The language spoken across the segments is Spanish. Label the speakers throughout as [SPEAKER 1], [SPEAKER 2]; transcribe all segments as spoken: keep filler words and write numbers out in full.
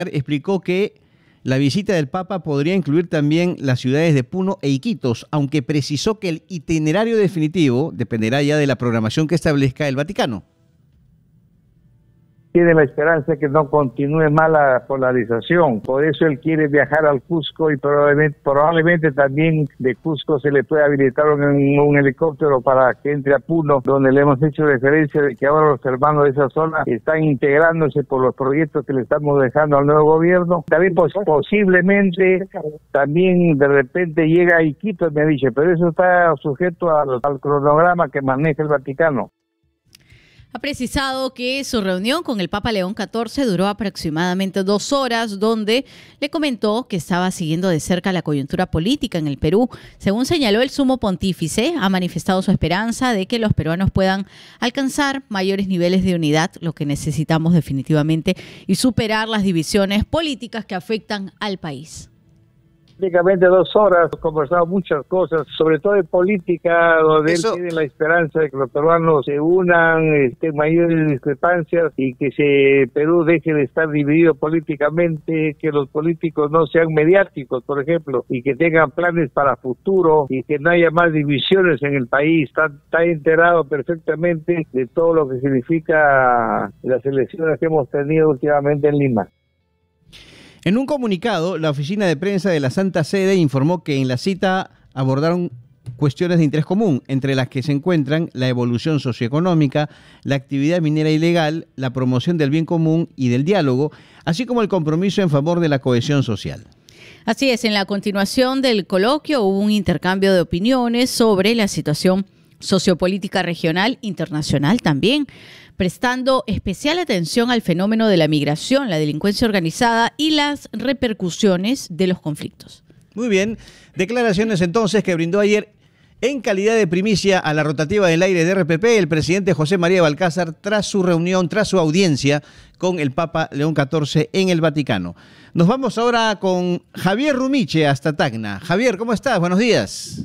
[SPEAKER 1] explicó que la visita del Papa podría incluir también las ciudades de Puno e Iquitos, aunque precisó que el itinerario definitivo dependerá ya de la programación que establezca el Vaticano.
[SPEAKER 2] Tiene la esperanza que no continúe más la polarización, por eso él quiere viajar al Cusco y probablemente, probablemente también de Cusco se le puede habilitar un, un helicóptero para que entre a Puno, donde le hemos hecho referencia de que ahora los hermanos de esa zona están integrándose por los proyectos que le estamos dejando al nuevo gobierno. También pues, posiblemente también de repente llega a Iquitos, me ha dicho, pero eso está sujeto al, al cronograma que maneja el Vaticano.
[SPEAKER 3] Ha precisado que su reunión con el Papa León catorce duró aproximadamente dos horas, donde le comentó que estaba siguiendo de cerca la coyuntura política en el Perú. Según señaló el sumo pontífice, ha manifestado su esperanza de que los peruanos puedan alcanzar mayores niveles de unidad, lo que necesitamos definitivamente, y superar las divisiones políticas que afectan al país.
[SPEAKER 2] Prácticamente dos horas, hemos conversado muchas cosas, sobre todo de política, donde Eso... él tiene la esperanza de que los peruanos se unan, estén mayores discrepancias y que se Perú deje de estar dividido políticamente, que los políticos no sean mediáticos, por ejemplo, y que tengan planes para futuro y que no haya más divisiones en el país. Está, está enterado perfectamente de todo lo que significa las elecciones que hemos tenido últimamente en Lima.
[SPEAKER 1] En un comunicado, la oficina de prensa de la Santa Sede informó que en la cita abordaron cuestiones de interés común, entre las que se encuentran la evolución socioeconómica, la actividad minera ilegal, la promoción del bien común y del diálogo, así como el compromiso en favor de la cohesión social.
[SPEAKER 3] Así es, en la continuación del coloquio hubo un intercambio de opiniones sobre la situación sociopolítica regional, internacional también, prestando especial atención al fenómeno de la migración, la delincuencia organizada y las repercusiones de los conflictos.
[SPEAKER 1] Muy bien, declaraciones entonces que brindó ayer en calidad de primicia a la rotativa del aire de R P P el presidente José María Balcázar tras su reunión, tras su audiencia con el Papa León catorce en el Vaticano. Nos vamos ahora con Javier Rumiche hasta Tacna. Javier, ¿cómo estás? Buenos días.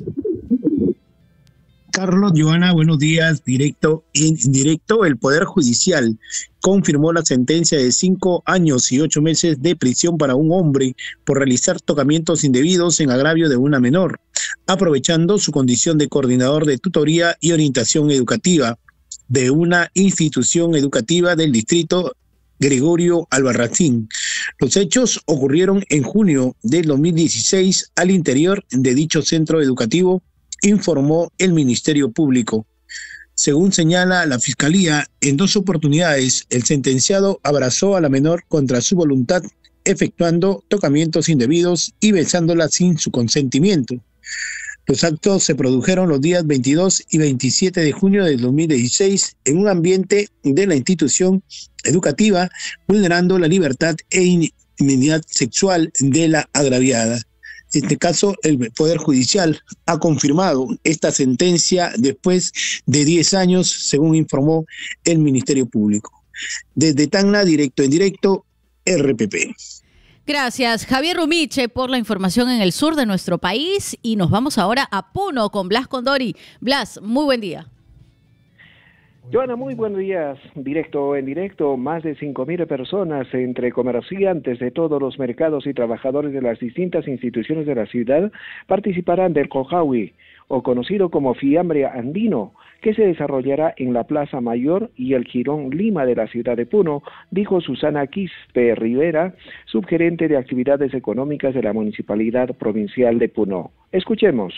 [SPEAKER 4] Carlos, Joana, buenos días. Directo, en directo, el Poder Judicial confirmó la sentencia de cinco años y ocho meses de prisión para un hombre por realizar tocamientos indebidos en agravio de una menor, aprovechando su condición de coordinador de tutoría y orientación educativa de una institución educativa del distrito Gregorio Albarracín. Los hechos ocurrieron en junio del dos mil dieciséis al interior de dicho centro educativo, informó el Ministerio Público. Según señala la Fiscalía, en dos oportunidades el sentenciado abrazó a la menor contra su voluntad, efectuando tocamientos indebidos y besándola sin su consentimiento. Los actos se produjeron los días veintidós y veintisiete de junio del dos mil dieciséis en un ambiente de la institución educativa, vulnerando la libertad e intimidad sexual de la agraviada. En este caso, el Poder Judicial ha confirmado esta sentencia después de diez años, según informó el Ministerio Público. Desde Tacna, directo en directo, R P P.
[SPEAKER 3] Gracias, Javier Rumiche, por la información en el sur de nuestro país. Y nos vamos ahora a Puno con Blas Condori. Blas, muy buen día.
[SPEAKER 5] Joana, muy buenos días. Directo en directo, más de cinco mil personas entre comerciantes de todos los mercados y trabajadores de las distintas instituciones de la ciudad participarán del Cojaui, o conocido como Fiambre Andino, que se desarrollará en la Plaza Mayor y el Jirón Lima de la ciudad de Puno, dijo Susana Quispe Rivera, subgerente de actividades económicas de la Municipalidad Provincial de Puno. Escuchemos.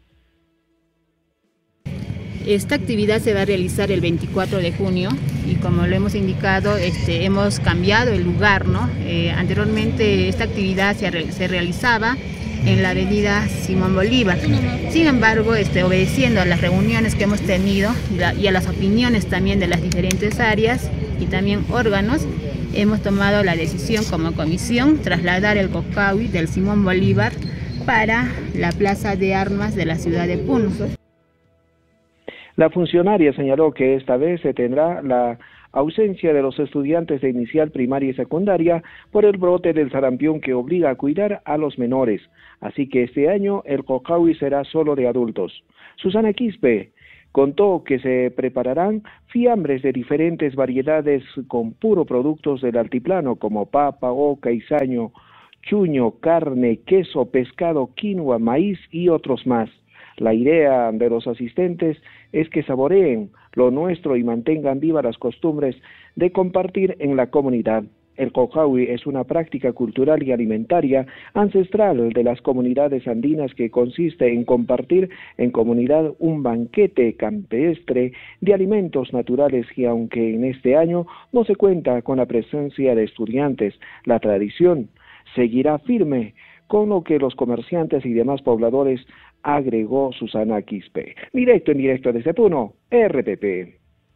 [SPEAKER 6] Esta actividad se va a realizar el veinticuatro de junio y como lo hemos indicado, este, hemos cambiado el lugar, ¿no? Eh, anteriormente esta actividad se, re, se realizaba en la avenida Simón Bolívar. Sin embargo, este, obedeciendo a las reuniones que hemos tenido y, la, y a las opiniones también de las diferentes áreas y también órganos, hemos tomado la decisión como comisión trasladar el Cojaui del Simón Bolívar para la Plaza de Armas de la ciudad de Puno.
[SPEAKER 5] La funcionaria señaló que esta vez se tendrá la ausencia de los estudiantes de inicial, primaria y secundaria por el brote del sarampión que obliga a cuidar a los menores. Así que este año el Cojaui será solo de adultos. Susana Quispe Contó que se prepararán fiambres de diferentes variedades con puro productos del altiplano como papa, oca, izaño, chuño, carne, queso, pescado, quinoa, maíz y otros más. La idea de los asistentes es que saboreen lo nuestro y mantengan vivas las costumbres de compartir en la comunidad. El Cojaui es una práctica cultural y alimentaria ancestral de las comunidades andinas que consiste en compartir en comunidad un banquete campestre de alimentos naturales y aunque en este año no se cuenta con la presencia de estudiantes, la tradición seguirá firme, con lo que los comerciantes y demás pobladores, agregó Susana Quispe. Directo en directo desde Puno, R P P.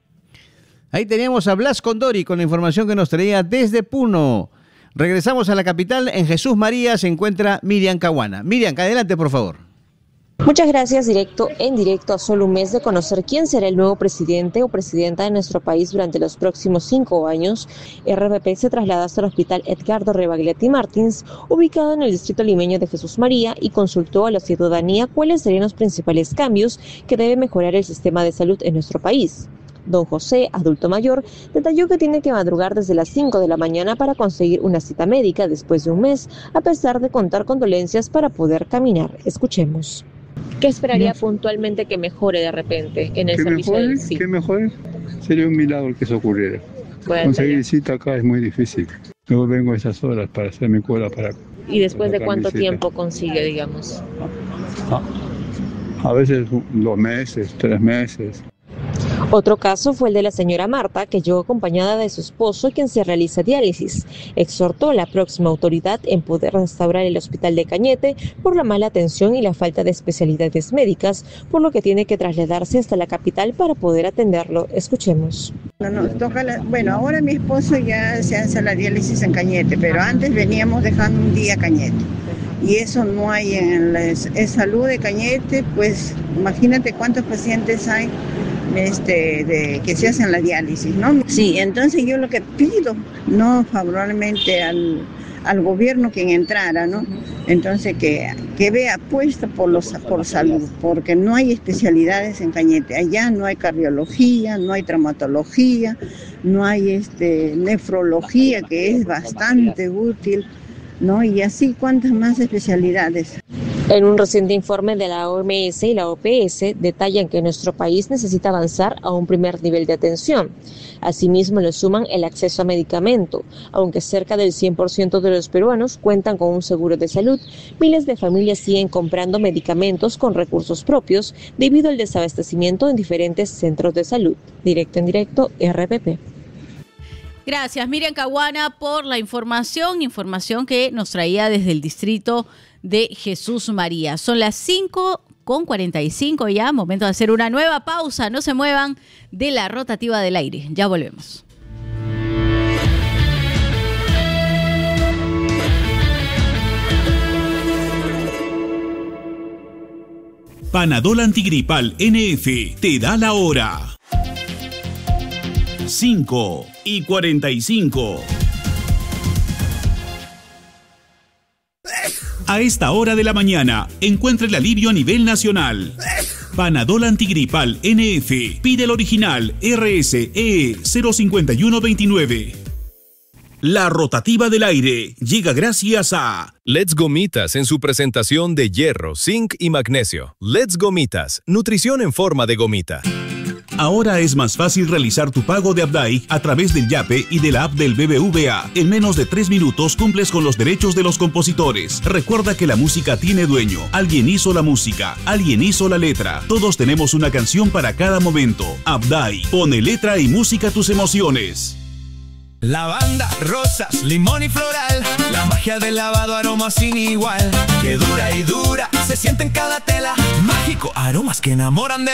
[SPEAKER 1] Ahí teníamos a Blas Condori con la información que nos traía desde Puno. Regresamos a la capital. En Jesús María se encuentra Miriam Caguana. Miriam, adelante, por favor.
[SPEAKER 7] Muchas gracias. Directo en directo, a solo un mes de conocer quién será el nuevo presidente o presidenta de nuestro país durante los próximos cinco años, R P P se traslada hasta el Hospital Edgardo Rebagliati Martins, ubicado en el distrito limeño de Jesús María, y consultó a la ciudadanía cuáles serían los principales cambios que debe mejorar el sistema de salud en nuestro país. Don José, adulto mayor, detalló que tiene que madrugar desde las cinco de la mañana para conseguir una cita médica después de un mes, a pesar de contar con dolencias para poder caminar. Escuchemos. ¿Qué esperaría no. puntualmente que mejore de repente en el servicio
[SPEAKER 8] mejore,
[SPEAKER 7] del sí?
[SPEAKER 8] ¿Qué mejore? Sería un milagro que eso ocurriera.
[SPEAKER 7] Bueno,
[SPEAKER 8] conseguir cita acá es muy difícil. Luego vengo a esas horas para hacer mi cola para...
[SPEAKER 7] ¿Y después de cuánto tiempo consigue, digamos?
[SPEAKER 8] Ah, a veces dos meses, tres meses.
[SPEAKER 7] Otro caso fue el de la señora Marta, que llegó acompañada de su esposo, quien se realiza diálisis. Exhortó a la próxima autoridad en poder restaurar el hospital de Cañete por la mala atención y la falta de especialidades médicas, por lo que tiene que trasladarse hasta la capital para poder atenderlo. Escuchemos.
[SPEAKER 9] No, no, toca la... Bueno, ahora mi esposo ya se hace la diálisis en Cañete, pero antes veníamos dejando un día Cañete. Y eso no hay en la en salud de Cañete, pues imagínate cuántos pacientes hay este, de, que se hacen la diálisis, ¿no? Sí, entonces yo lo que pido, no favorablemente al, al gobierno quien entrara, ¿no? Entonces que, que vea apuesta por, los, por salud, porque no hay especialidades en Cañete. Allá no hay cardiología, no hay traumatología, no hay este, nefrología, que es bastante útil, ¿no? Y así cuántas más especialidades.
[SPEAKER 7] En un reciente informe de la O M S y la O P S detallan que nuestro país necesita avanzar a un primer nivel de atención. Asimismo, le suman el acceso a medicamento. Aunque cerca del cien por ciento de los peruanos cuentan con un seguro de salud, miles de familias siguen comprando medicamentos con recursos propios debido al desabastecimiento en diferentes centros de salud. Directo en directo, R P P.
[SPEAKER 3] Gracias, Miriam Caguana, por la información, información que nos traía desde el distrito de Jesús María. Son las cinco con cuarenta y cinco ya, momento de hacer una nueva pausa. No se muevan de la rotativa del aire. Ya volvemos.
[SPEAKER 10] Panadol Antigripal N F te da la hora. cinco y cuarenta y cinco. A esta hora de la mañana, encuentra el alivio a nivel nacional. Panadol Antigripal N F. Pide el original R S E cero cinco uno dos nueve. La rotativa del aire llega gracias a
[SPEAKER 11] Let's Gomitas en su presentación de hierro, zinc y magnesio. Let's Gomitas, nutrición en forma de gomita.
[SPEAKER 10] Ahora es más fácil realizar tu pago de Abdai a través del Yape y de la app del B B V A. En menos de tres minutos cumples con los derechos de los compositores. Recuerda que la música tiene dueño. Alguien hizo la música, alguien hizo la letra. Todos tenemos una canción para cada momento. Abdai, pone letra y música a tus emociones.
[SPEAKER 12] Lavanda, rosas, limón y floral. La magia del lavado, aroma sin igual. Que dura y dura, se siente en cada tela. Mágico, aromas que enamoran de